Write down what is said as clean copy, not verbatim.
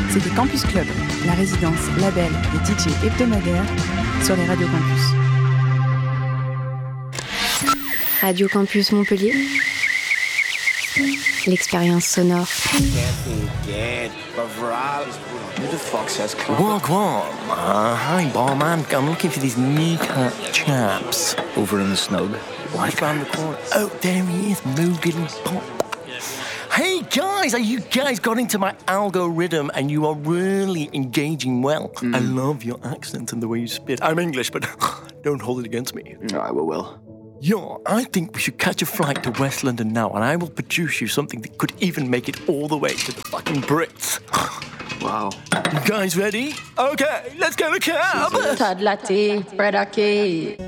C'était Campus Club, la résidence, label et DJ hebdomadaire sur les radios campus. Radio Campus Montpellier, l'expérience sonore. Wagwan. Hi, barman. I'm looking for these kneecap chaps. Over in the snug. Right round the corner. Oh, there he is, moogling pop. Hey guys, you guys got into my algorithm and you are really engaging well. I love your accent and the way you spit. I'm English, but don't hold it against me. All right, will. Yeah, I think we should catch a flight to West London now and I will produce you something that could even make it all the way to the fucking Brits. Wow. You guys ready? Okay, let's go to cab. Todd Latte, Brother K.